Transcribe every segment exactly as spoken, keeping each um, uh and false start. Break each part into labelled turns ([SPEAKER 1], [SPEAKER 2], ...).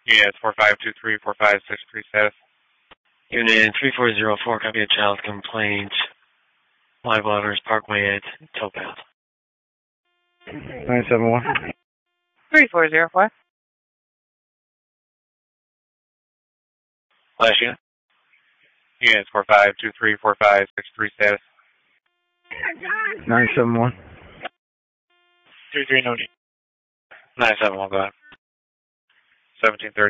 [SPEAKER 1] Yeah, it's four five two three, four five six three status.
[SPEAKER 2] Unit three four zero four, copy a child complaint. Live Waters Parkway at Towpath.
[SPEAKER 3] nine seven one.
[SPEAKER 4] three four zero four.
[SPEAKER 2] Last unit.
[SPEAKER 1] Yeah, it's four five two three, four five six three status.
[SPEAKER 3] nine seven one.
[SPEAKER 1] Three three no need. Nine seven one, go ahead. Seventeen thirty.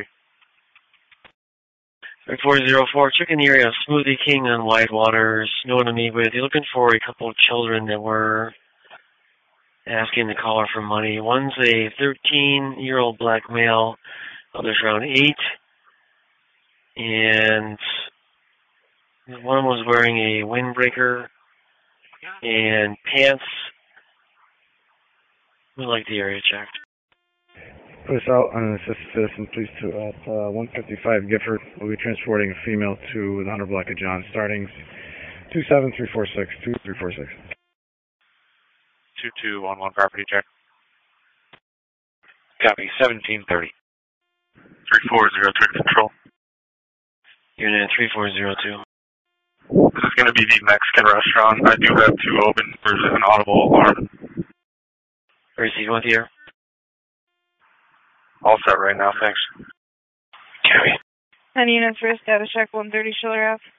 [SPEAKER 2] three four zero four, check in the area of Smoothie King on Wide Waters. No one to meet with. You're looking for a couple of children that were asking the caller for money. One's a thirteen-year-old black male, other's around eight, and one was wearing a windbreaker and pants. We'd like the area checked.
[SPEAKER 3] Put us out on an assisted citizen, please, to at uh, one fifty-five Gifford. We'll be transporting a female to the Hunter Block of John, starting two seven three four six, two three four six.
[SPEAKER 1] two two one one property check.
[SPEAKER 2] Copy, seventeen thirty.
[SPEAKER 1] three four zero three control.
[SPEAKER 2] Unit three four zero two.
[SPEAKER 1] This is going to be the Mexican restaurant. I do have two open. There's an audible alarm.
[SPEAKER 2] Receive with you.
[SPEAKER 1] All set right now, thanks.
[SPEAKER 2] Copy.
[SPEAKER 4] ten units for a status check, one thirty Schiller Ave.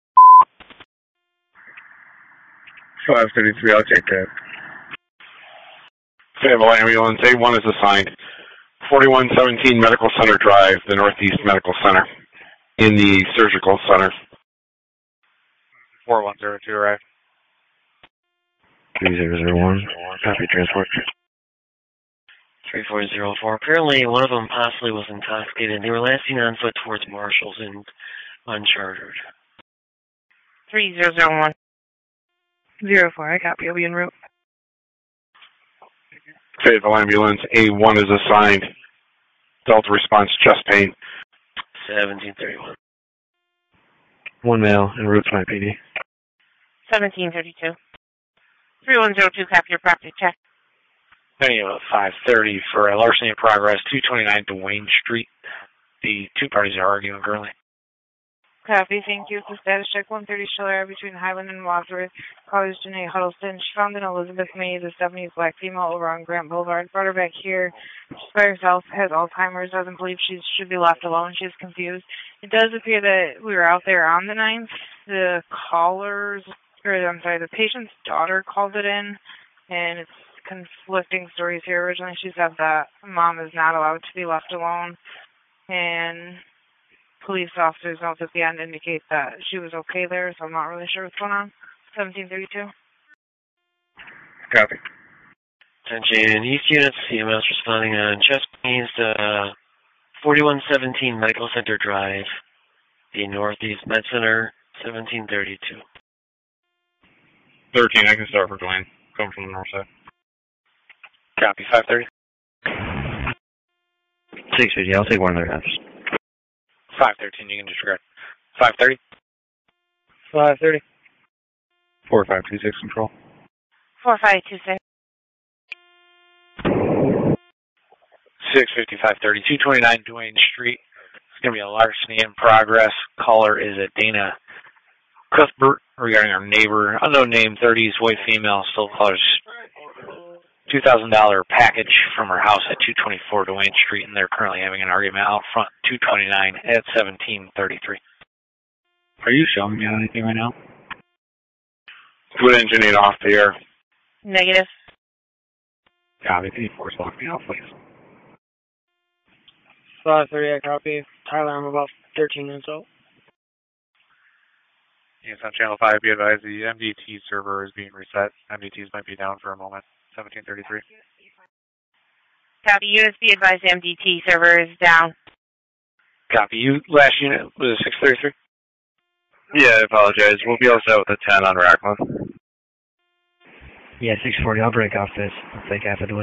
[SPEAKER 1] five thirty-three, I'll take that.
[SPEAKER 5] Fayetteville Ambulance A one is assigned. forty-one seventeen Medical Center Drive, the Northeast Medical Center, in the Surgical Center.
[SPEAKER 1] four one zero two, arrived.
[SPEAKER 3] three zero zero one, copy transport.
[SPEAKER 2] three four zero four. Apparently, one of them possibly was intoxicated. They were last seen on foot towards Marshalls and unchartered.
[SPEAKER 4] three zero zero one. zero four, I copy. I'll be en route.
[SPEAKER 5] Fayetteville Ambulance A one is assigned. Delta response, chest pain.
[SPEAKER 2] seventeen thirty-one.
[SPEAKER 3] One male en route to my P D.
[SPEAKER 4] seventeen thirty-two. three one zero two, copy your property check.
[SPEAKER 2] Any about five thirty for a larceny in progress, two twenty-nine Duane Street. The two parties are arguing currently.
[SPEAKER 4] Copy, thank you. For status check, one thirty Schiller between Highland and Wadsworth. Caller's Janae Huddleston. She found an Elizabeth Mays, a seventies black female, over on Grant Boulevard. Brought her back here. She's by herself, has Alzheimer's, doesn't believe she should be left alone. She's confused. It does appear that we were out there on the ninth. The caller's, or I'm sorry, the patient's daughter called it in, and it's conflicting stories here. Originally, she said that mom is not allowed to be left alone, and police officers' notes at the end indicate that she was okay there, so I'm not really sure what's going on. seventeen thirty-two.
[SPEAKER 1] Copy.
[SPEAKER 2] Attention, East Units, C M S responding on chest pains to forty-one seventeen Medical Center Drive, the Northeast Med Center, seventeen thirty-two.
[SPEAKER 1] thirteen, I can start for Duane. Coming from the north side.
[SPEAKER 2] Copy, five thirty.
[SPEAKER 3] six fifty, I'll take one of their halves.
[SPEAKER 2] five thirteen, you can disregard. five thirty.
[SPEAKER 1] five thirty. four five two six control.
[SPEAKER 4] four five two six.
[SPEAKER 2] six fifty-five thirty, two twenty-nine Duane Street. It's going to be a larceny in progress. Caller is a Dana Cuthbert regarding our neighbor. Unknown name, thirties, white female, still calls two thousand dollars package from her house at two twenty-four Duane Street, and they're currently having an argument out front, two twenty-nine at seventeen thirty-three.
[SPEAKER 1] Are you showing me anything right now?
[SPEAKER 5] Good engine eight off the air.
[SPEAKER 4] Negative.
[SPEAKER 1] Copy, can you force lock me out, please?
[SPEAKER 6] five thirty, I copy. Tyler, I'm about thirteen minutes out.
[SPEAKER 1] Yes, on channel five, be advised the M D T server is being reset. M D Ts might be down for a moment. seventeen thirty-three.
[SPEAKER 4] Copy, U S B advised M D T server is down.
[SPEAKER 2] Copy. You, last unit was six thirty-three?
[SPEAKER 1] Yeah, I apologize. We'll be all set with a ten on Rackman.
[SPEAKER 3] Yeah, six forty, I'll break off this. I'll take half of the way.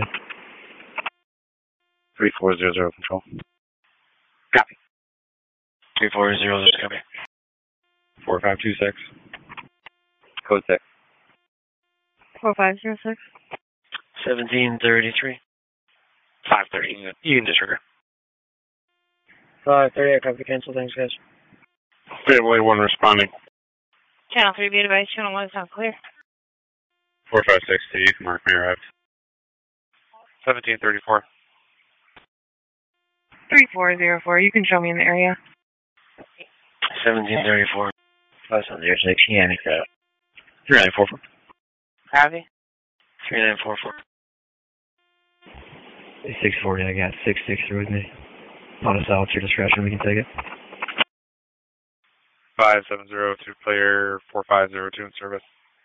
[SPEAKER 1] three four zero zero control.
[SPEAKER 2] Copy. three four zero zero, copy.
[SPEAKER 1] four five two six. Code six.
[SPEAKER 4] four five zero six.
[SPEAKER 2] seventeen thirty-three. five thirty, you can disregard.
[SPEAKER 6] five thirty, I copy cancel. Thanks, guys.
[SPEAKER 5] Beta Blade one responding.
[SPEAKER 4] Channel three, Beta Bite, Channel one, sound clear.
[SPEAKER 5] four five six to you, Mark may arrive.
[SPEAKER 1] seventeen thirty-four.
[SPEAKER 4] three four zero four, you can show me in the area.
[SPEAKER 2] seventeen thirty-four. five seven zero six, yeah, make that up. three nine four four.
[SPEAKER 4] Copy.
[SPEAKER 2] three nine four four.
[SPEAKER 7] six forty, I got six six three with me. On a solid, your discretion, we can take it.
[SPEAKER 1] five seven zero two player four five zero two in service.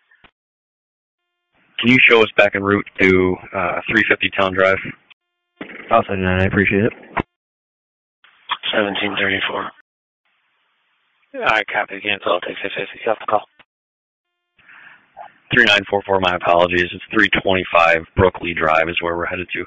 [SPEAKER 2] Can you show us back en route to uh, three fifty Town Drive?
[SPEAKER 7] I'll send it on, I appreciate it.
[SPEAKER 2] seventeen thirty-four. I copy cancel, I'll take six fifty off the call. three nine four four, my apologies. It's three twenty-five Brookley Drive is where we're headed to.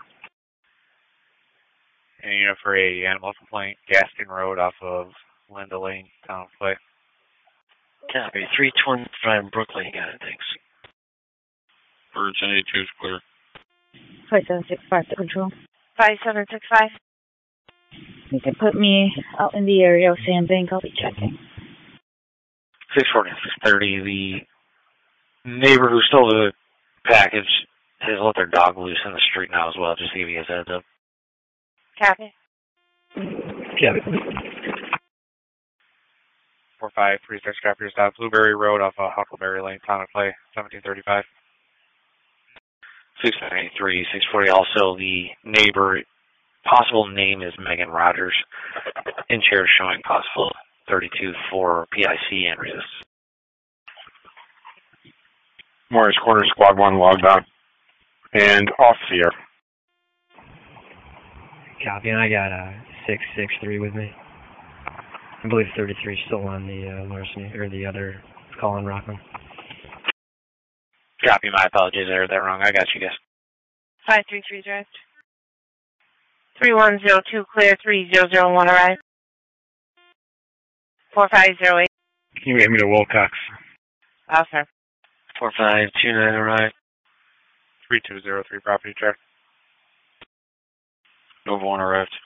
[SPEAKER 1] And you know, for a animal complaint, Gaston Road off of Linda Lane, Town of Clay.
[SPEAKER 2] Copy, three twenty-five Brooklyn, got it, thanks.
[SPEAKER 5] Birds and eighty-two is clear.
[SPEAKER 8] five seven six five to control.
[SPEAKER 4] five seven six five.
[SPEAKER 8] You can put me out in the area of Sandbank. I'll be checking.
[SPEAKER 2] six forty, six thirty, the neighbor who stole the package has let their dog loose in the street now as well, just to give you a heads up.
[SPEAKER 4] Copy.
[SPEAKER 7] Yeah.
[SPEAKER 1] four five three six, copy your stop. Blueberry Road off of Huckleberry Lane, Town of Clay, seventeen thirty-five.
[SPEAKER 2] six ninety-three, six forty, also the neighbor, possible name is Megan Rogers. In chair showing possible thirty-two for P I C Andrews.
[SPEAKER 5] Morris Corner Squad one logged on. And off the air.
[SPEAKER 7] Copy, and I got uh, six six three with me. I believe thirty-three is still on the uh, Larceny, or the other call on Rockland.
[SPEAKER 2] Copy, my apologies, I heard that wrong. I got you guys.
[SPEAKER 4] five three three direct. three one zero two clear, three zero zero one arrive. four five zero eight.
[SPEAKER 3] Can you get me to Wilcox?
[SPEAKER 4] Awesome.
[SPEAKER 2] four five two nine arrive.
[SPEAKER 1] three two zero three property check.
[SPEAKER 2] Nova one arrived.